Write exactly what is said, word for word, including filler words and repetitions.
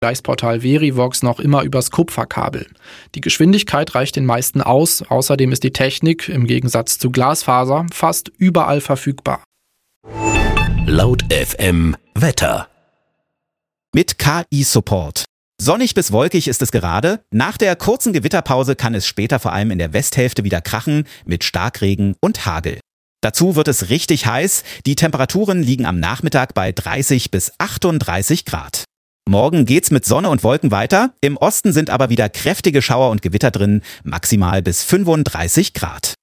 Vergleichsportal Verivox noch immer übers Kupferkabel. Die Geschwindigkeit reicht den meisten aus, außerdem ist die Technik im Gegensatz zu Glasfaser fast überall verfügbar. Laut F M Wetter. Mit K I-Support. Sonnig bis wolkig ist es gerade. Nach der kurzen Gewitterpause kann es später vor allem in der Westhälfte wieder krachen mit Starkregen und Hagel. Dazu wird es richtig heiß. Die Temperaturen liegen am Nachmittag bei dreißig bis achtunddreißig Grad. Morgen geht's mit Sonne und Wolken weiter. Im Osten sind aber wieder kräftige Schauer und Gewitter drin, maximal bis fünfunddreißig Grad.